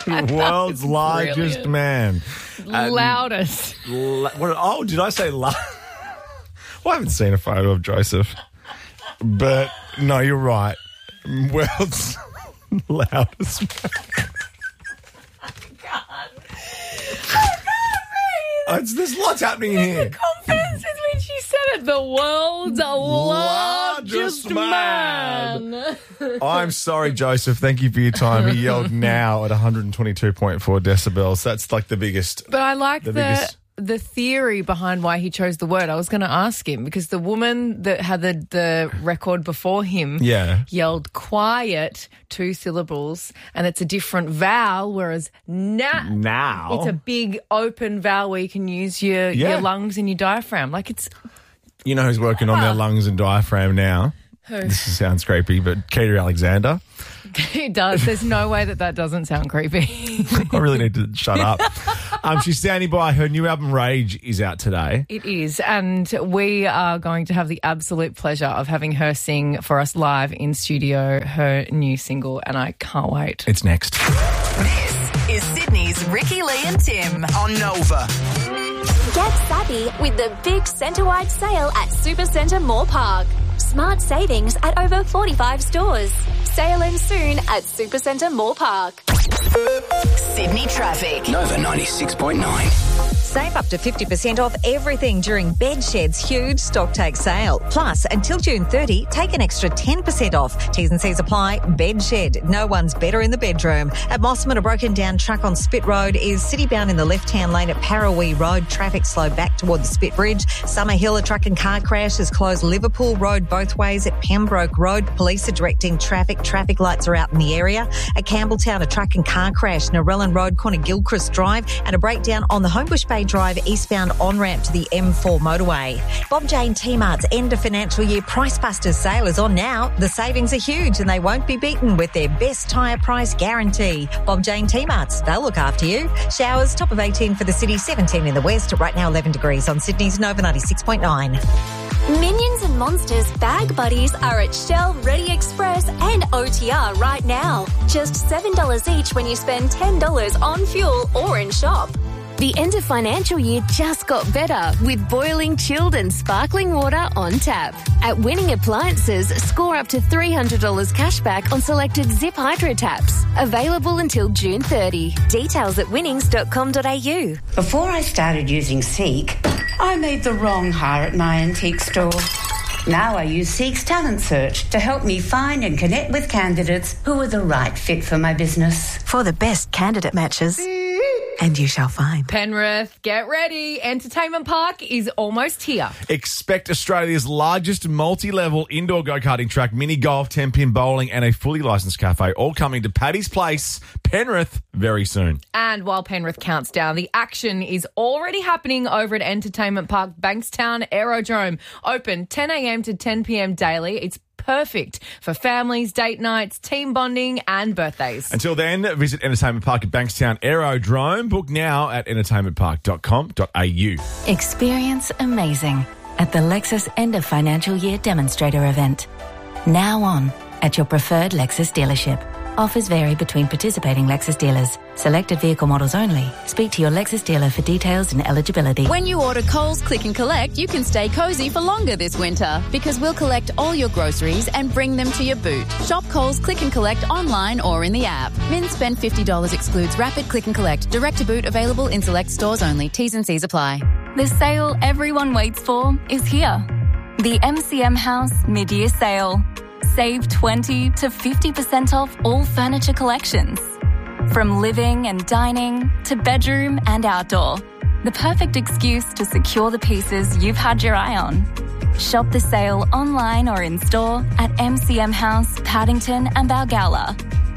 World's largest man. Loudest. Did I say loud? Well, I haven't seen a photo of Joseph. But, no, you're right. World's loudest man. There's lots happening here. The confidence in which you said it. The world's largest man. I'm sorry, Joseph. Thank you for your time. He yelled now at 122.4 decibels. That's like the biggest. But I like the theory behind why he chose the word. I was going to ask him because the woman that had the record before him yelled quiet, 2 syllables, and it's a different vowel, whereas now it's a big open vowel where you can use your lungs and your diaphragm. Like it's... You know who's working on their lungs and diaphragm now? Who? This sounds creepy, but Keita Alexander. It does. There's no way that doesn't sound creepy. I really need to shut up. She's standing by. Her new album, Rage, is out today. It is, and we are going to have the absolute pleasure of having her sing for us live in studio her new single, and I can't wait. It's next. This is Sydney's Ricky Lee and Tim on Nova. Get savvy with the big centre-wide sale at Supercentre Moore Park. Smart savings at over 45 stores. Sale ends soon at Supercentre Moore Park. Sydney traffic. Nova 96.9. Save up to 50% off everything during Bedshed's huge stock take sale. Plus, until June 30, take an extra 10% off. T's and C's apply. Bedshed. No one's better in the bedroom. At Mosman, a broken down truck on Spit Road is city-bound in the left-hand lane at Parawee Road. Traffic slow back toward the Spit Bridge. Summer Hill, a truck and car crash has closed Liverpool Road both ways at Pembroke Road. Police are directing traffic. Traffic lights are out in the area. At Campbelltown, a truck and car crash. Narellan Road, corner Gilchrist Drive, and a breakdown on the Homebush Bay Drive eastbound on-ramp to the M4 motorway. Bob Jane T-Mart's end of financial year Price Busters sale is on now. The savings are huge and they won't be beaten with their best tyre price guarantee. Bob Jane T-Mart's, they'll look after you. Showers, top of 18 for the city, 17 in the west. Right now 11 degrees on Sydney's Nova 96.9. Minions and Monsters Bag Buddies are at Shell, Ready Express and OTR right now. Just $7 each when you spend $10 on fuel or in shop. The end of financial year just got better with boiling, chilled and sparkling water on tap. At Winning Appliances, score up to $300 cash back on selected Zip Hydro taps. Available until June 30. Details at winnings.com.au. Before I started using Seek, I made the wrong hire at my antique store. Now I use Seek's Talent Search to help me find and connect with candidates who are the right fit for my business. For the best candidate matches. And you shall find. Penrith, get ready. Entertainment Park is almost here. Expect Australia's largest multi-level indoor go-karting track, mini golf, 10-pin bowling and a fully licensed cafe, all coming to Paddy's Place, Penrith, very soon. And while Penrith counts down, the action is already happening over at Entertainment Park Bankstown Aerodrome. Open 10 a.m. to 10 p.m. daily. It's perfect for families, date nights, team bonding and birthdays. Until then, visit Entertainment Park at Bankstown Aerodrome. Book now at entertainmentpark.com.au. Experience amazing at the Lexus End of Financial Year Demonstrator event. Now on at your preferred Lexus dealership. Offers vary between participating Lexus dealers. Selected vehicle models only. Speak to your Lexus dealer for details and eligibility. When you order Coles Click and Collect, you can stay cozy for longer this winter because we'll collect all your groceries and bring them to your boot. Shop Coles Click and Collect online or in the app. Min spend $50 excludes Rapid Click and Collect. Direct to boot available in select stores only. T's and C's apply. The sale everyone waits for is here. The MCM House Mid-Year Sale. Save 20 to 50% off all furniture collections. From living and dining to bedroom and outdoor. The perfect excuse to secure the pieces you've had your eye on. Shop the sale online or in store at MCM House, Paddington and Balgowlah.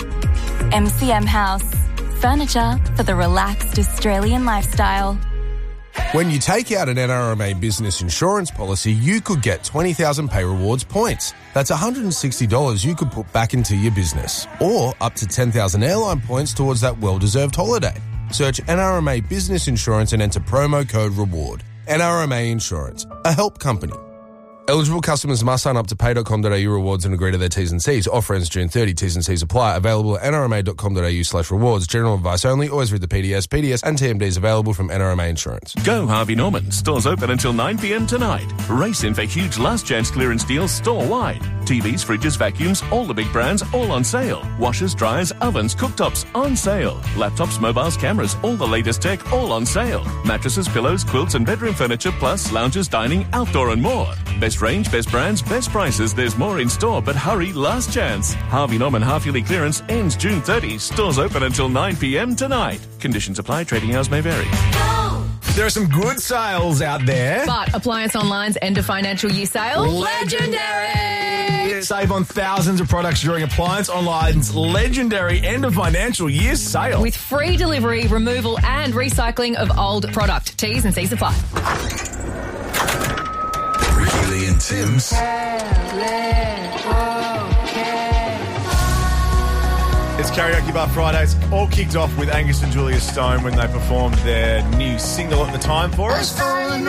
MCM House. Furniture for the relaxed Australian lifestyle. When you take out an NRMA business insurance policy, you could get 20,000 Pay Rewards points. That's $160 you could put back into your business. Or up to 10,000 airline points towards that well-deserved holiday. Search NRMA Business Insurance and enter promo code REWARD. NRMA Insurance, a help company. Eligible customers must sign up to pay.com.au rewards and agree to their T's and C's. Offer ends June 30. T's and C's apply. Available at nrma.com.au/rewards. General advice only. Always read the PDS. PDS and TMDs available from NRMA Insurance. Go Harvey Norman. Stores open until 9 p.m. tonight. Race in for huge last chance clearance deals store-wide. TVs, fridges, vacuums, all the big brands, all on sale. Washers, dryers, ovens, cooktops, on sale. Laptops, mobiles, cameras, all the latest tech, all on sale. Mattresses, pillows, quilts and bedroom furniture, plus lounges, dining, outdoor and more. Best range, best brands, best prices. There's more in store, but hurry, last chance. Harvey Norman half-yearly clearance ends June 30. Stores open until 9 p.m. tonight. Conditions apply. Trading hours may vary. There are some good sales out there. But Appliance Online's end of financial year sale, legendary! Save on thousands of products during Appliance Online's legendary end of financial year sale. With free delivery, removal and recycling of old product. T's and C's apply. Ricky Lee and Tim's It's Karaoke Bar Fridays. All kicked off with Angus and Julia Stone when they performed their new single at the time for us.